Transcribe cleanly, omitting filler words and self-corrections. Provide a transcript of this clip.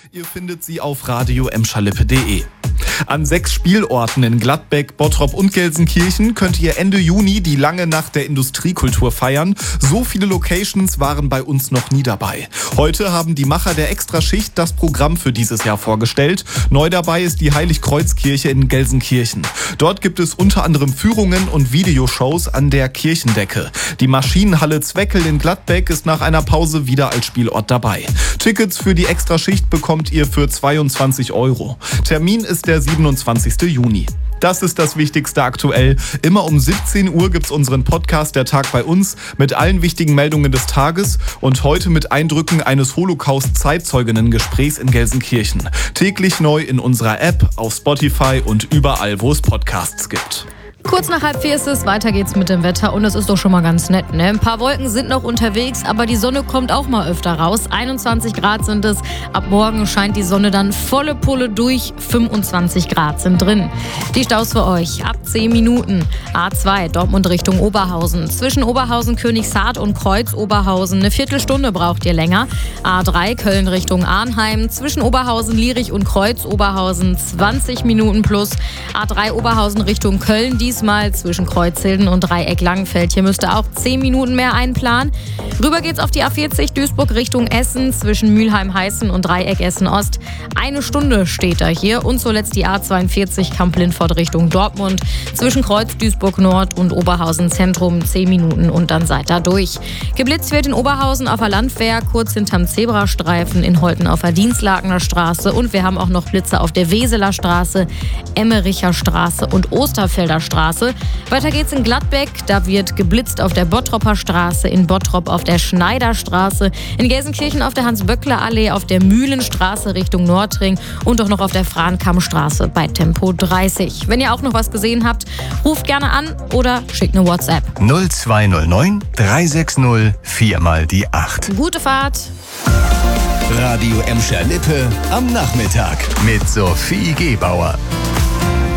Ihr findet sie auf radio-lippe.de. An 6 Spielorten in Gladbeck, Bottrop und Gelsenkirchen könnt ihr Ende Juni die lange Nacht der Industriekultur feiern. So viele Locations waren bei uns noch nie dabei. Heute haben die Macher der Extraschicht das Programm für dieses Jahr vorgestellt. Neu dabei ist die Heiligkreuzkirche in Gelsenkirchen. Dort gibt es unter anderem Führungen und Videoshows an der Kirchendecke. Die Maschinenhalle Zweckel in Gladbeck ist nach einer Pause wieder als Spielort dabei. Tickets für die Extraschicht bekommt ihr für 22 €. Termin ist der 27. Juni. Das ist das Wichtigste aktuell. Immer um 17 Uhr gibt's unseren Podcast Der Tag bei uns mit allen wichtigen Meldungen des Tages und heute mit Eindrücken eines Holocaust-Zeitzeuginnen-Gesprächs in Gelsenkirchen. Täglich neu in unserer App, auf Spotify und überall, wo es Podcasts gibt. Kurz nach 3:30 ist es, weiter geht's mit dem Wetter und es ist doch schon mal ganz nett, ne? Ein paar Wolken sind noch unterwegs, aber die Sonne kommt auch mal öfter raus. 21 Grad sind es. Ab morgen scheint die Sonne dann volle Pulle durch. 25 Grad sind drin. Die Staus für euch ab 10 Minuten. A2 Dortmund Richtung Oberhausen. Zwischen Oberhausen, Königshardt und Kreuz Oberhausen. Eine Viertelstunde braucht ihr länger. A3 Köln Richtung Arnheim. Zwischen Oberhausen, Lierich und Kreuz Oberhausen 20 Minuten plus. A3 Oberhausen Richtung Köln. Diesmal zwischen Kreuzhilden und Dreieck Langenfeld. Hier müsst ihr auch 10 Minuten mehr einplanen. Rüber geht's auf die A40 Duisburg Richtung Essen zwischen Mülheim-Heißen und Dreieck Essen-Ost. 1 Stunde steht da hier. Und zuletzt die A42 Kamp-Lindfort Richtung Dortmund. Zwischen Kreuz Duisburg Nord und Oberhausen Zentrum 10 Minuten und dann seid ihr durch. Geblitzt wird in Oberhausen auf der Landwehr, kurz hinterm Zebrastreifen, in Holten auf der Dienstlakener Straße. Und wir haben auch noch Blitze auf der Weseler Straße, Emmericher Straße und Osterfelder Straße. Weiter geht's in Gladbeck, da wird geblitzt auf der Bottropper Straße, in Bottrop auf der Schneiderstraße, in Gelsenkirchen auf der Hans-Böckler-Allee, auf der Mühlenstraße Richtung Nordring und auch noch auf der Frahnkammstraße bei Tempo 30. Wenn ihr auch noch was gesehen habt, ruft gerne an oder schickt eine WhatsApp. 0209 360 4x8. Gute Fahrt! Radio Emscher Lippe am Nachmittag mit Sophie Gebauer.